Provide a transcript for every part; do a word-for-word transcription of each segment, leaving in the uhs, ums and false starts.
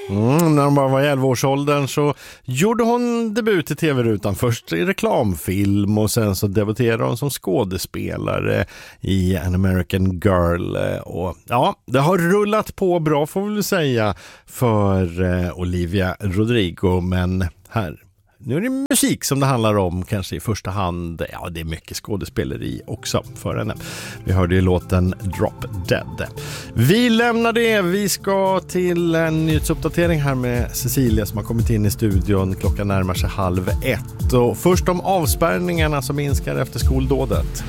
Mm, när hon bara var i elva-årsåldern så gjorde hon debut i tv-rutan. Först i reklamfilm och sen så debuterade hon som skådespelare i An American Girl. Och ja, det har rullat på bra får vi väl säga för eh, Olivia Rodrigo, men här nu är det musik som det handlar om kanske i första hand. Ja, det är mycket skådespeleri också för henne. Vi hörde ju låten Drop Dead. Vi lämnar det. Vi ska till en nyhetsuppdatering här med Cecilia som har kommit in i studion. Klockan närmar sig halv ett. Och först om avspärrningarna som minskar efter skoldådet.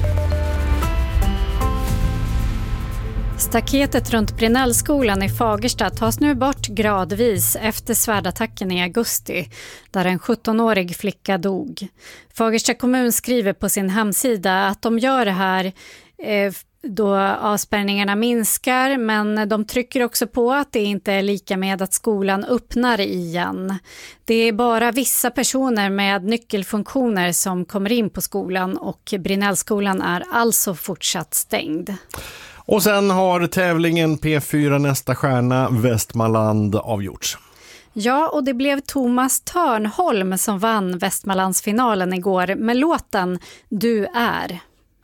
Staketet runt Brinellskolan i Fagersta tas nu bort gradvis efter svärdattacken i augusti, där en sjuttonårig flicka dog. Fagersta kommun skriver på sin hemsida att de gör det här eh, då avspärrningarna minskar, men de trycker också på att det inte är lika med att skolan öppnar igen. Det är bara vissa personer med nyckelfunktioner som kommer in på skolan och Brinellskolan är alltså fortsatt stängd. Och sen har tävlingen P fyra nästa stjärna Västmanland avgjorts. Ja, och det blev Thomas Törnholm som vann Västmanlandsfinalen igår med låten Du är.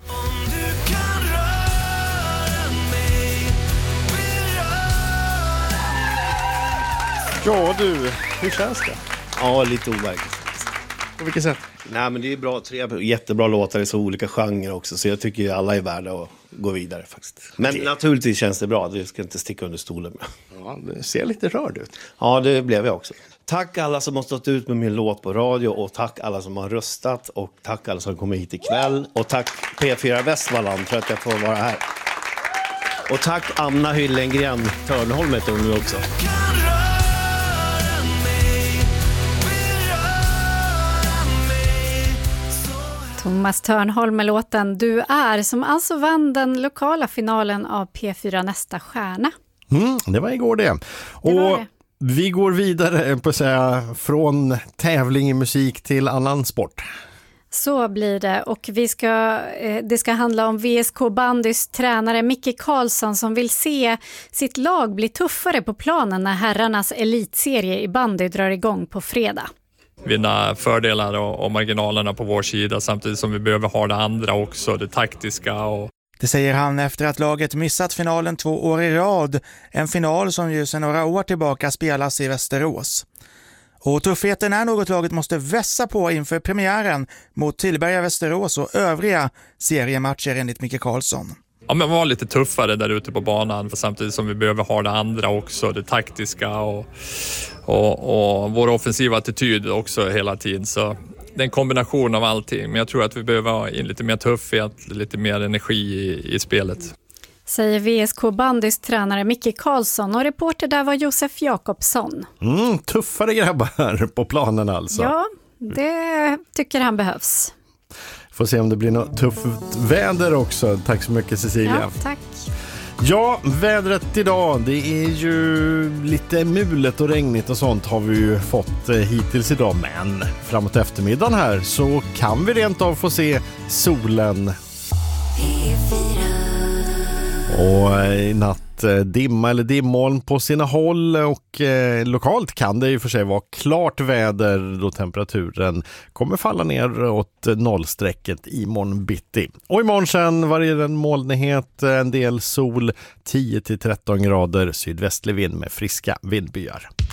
Ja du, hur känns det? Ja, lite overkligt. På vilket sätt? Nej, men det är bra, tre jättebra låtar i så olika genrer också, så jag tycker alla är värda att gå vidare faktiskt. Men det... naturligtvis känns det bra, det ska inte sticka under stolen med. Ja, det ser lite rörd ut. Ja, det blev jag också. Tack alla som har stått ut med min låt på radio, och tack alla som har röstat, och tack alla som kommer hit ikväll, och tack P fyra Västmanland för att jag får vara här. Och tack Anna Hyllengren Törnholm heter hon nu också. Thomas Törnholm med låten Du är, som alltså vann den lokala finalen av P fyra nästa stjärna. Mm, det var igår det. Och det var det. Vi går vidare på att säga från tävling i musik till annan sport. Så blir det, och vi ska, det ska handla om V S K Bandys tränare Micke Karlsson som vill se sitt lag bli tuffare på planen när herrarnas elitserie i bandy drar igång på fredag. Vinna fördelar och, och marginalerna på vår sida samtidigt som vi behöver ha det andra också, det taktiska. Och... Det säger han efter att laget missat finalen två år i rad, en final som ju sedan några år tillbaka spelas i Västerås. Och tuffheten är något laget måste vässa på inför premiären mot Tillberga Västerås och övriga seriematcher enligt Micke Karlsson. Ja, men var lite tuffare där ute på banan, för samtidigt som vi behöver ha det andra också, det taktiska och, och, och vår offensiva attityd också hela tiden. Så det är en kombination av allting, men jag tror att vi behöver ha in lite mer tuffhet, lite mer energi i, i spelet. Säger V S K Bandys tränare Micke Karlsson, och reporter där var Josef Jakobsson. Mm, tuffare grabbar på planen alltså. Ja, det tycker han behövs. Får se om det blir något tufft väder också. Tack så mycket Cecilia. Ja, tack. Ja, vädret idag, det är ju lite mulet och regnigt och sånt har vi ju fått hittills idag. Men framåt eftermiddagen här så kan vi rent av få se solen. Och i natt dimma eller dimmoln på sina håll, och eh, lokalt kan det ju för sig vara klart väder då temperaturen kommer falla ner åt nollstrecket i morgon bitti. Och imorgon sen varierar en molnighet, en del sol, tio till tretton grader, sydvästlig vind med friska vindbyar.